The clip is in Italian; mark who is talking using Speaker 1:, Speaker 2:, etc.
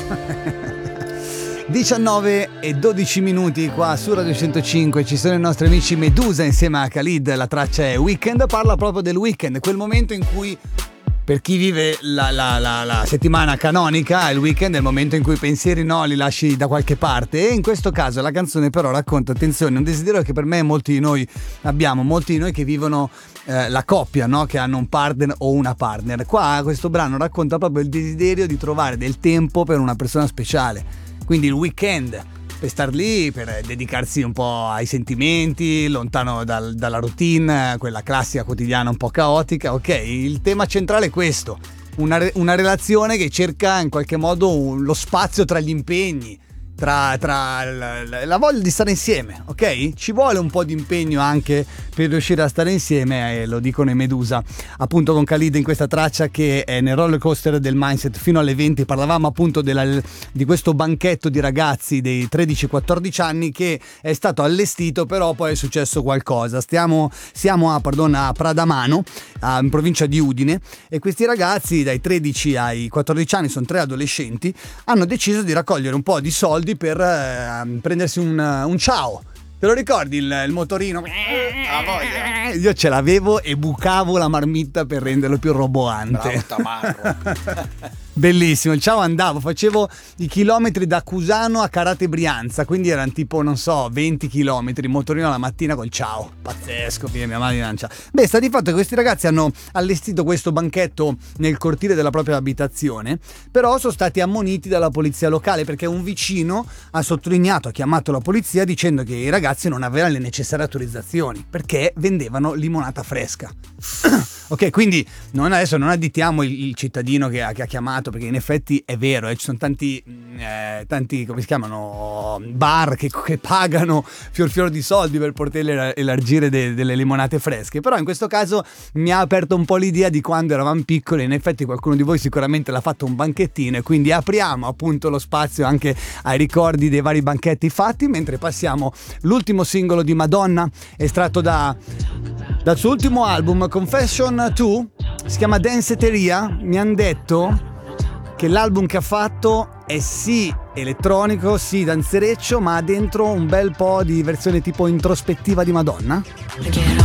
Speaker 1: 19 e 12 minuti qua su Radio 105, ci sono i nostri amici Medusa insieme a Khalid, la traccia è Weekend, parla proprio del weekend, quel momento in cui per chi vive la settimana canonica, il weekend è il momento in cui i pensieri li lasci da qualche parte, e in questo caso la canzone però racconta, attenzione, un desiderio che per me molti di noi abbiamo, molti di noi che vivono la coppia, no? Che hanno un partner o una partner. Qua questo brano racconta proprio il desiderio di trovare del tempo per una persona speciale. Quindi il weekend per star lì, per dedicarsi un po' ai sentimenti, lontano dalla routine, quella classica quotidiana un po' caotica. Ok, il tema centrale è questo, una relazione che cerca in qualche modo lo spazio tra gli impegni, tra la voglia di stare insieme, ok? Ci vuole un po' di impegno anche per riuscire a stare insieme, e lo dicono i Medusa appunto con Khalid in questa traccia che è nel roller coaster del mindset fino alle 20. Parlavamo appunto di questo banchetto di ragazzi dei 13-14 anni che è stato allestito, però poi è successo qualcosa. Siamo a Pradamano, in provincia di Udine, e questi ragazzi dai 13 ai 14 anni, sono 3 adolescenti, hanno deciso di raccogliere un po' di soldi per prendersi un ciao. Te lo ricordi il motorino? Io ce l'avevo e bucavo la marmitta per renderlo più roboante.
Speaker 2: Bravo Tamarro.
Speaker 1: Bellissimo, il ciao andavo, facevo i chilometri da Cusano a Carate Brianza, quindi erano tipo, non so, 20 chilometri, motorino la mattina col ciao. Pazzesco, mia madre di lancia. Beh, sta di fatto che questi ragazzi hanno allestito questo banchetto nel cortile della propria abitazione, però sono stati ammoniti dalla polizia locale perché un vicino ha chiamato la polizia dicendo che i ragazzi non avevano le necessarie autorizzazioni perché vendevano limonata fresca. Ok, quindi adesso non additiamo il cittadino che ha chiamato, perché in effetti è vero, ci sono tanti come si chiamano, bar che pagano fior di soldi per poter elargire delle limonate fresche, però in questo caso mi ha aperto un po' l'idea di quando eravamo piccoli. In effetti qualcuno di voi sicuramente l'ha fatto un banchettino, e quindi apriamo appunto lo spazio anche ai ricordi dei vari banchetti fatti, mentre passiamo l'ultimo singolo di Madonna estratto dal suo ultimo album Confession 2, si chiama Danceteria. Mi hanno detto che l'album che ha fatto è sì elettronico, sì danzereccio, ma ha dentro un bel po' di versione tipo introspettiva di Madonna.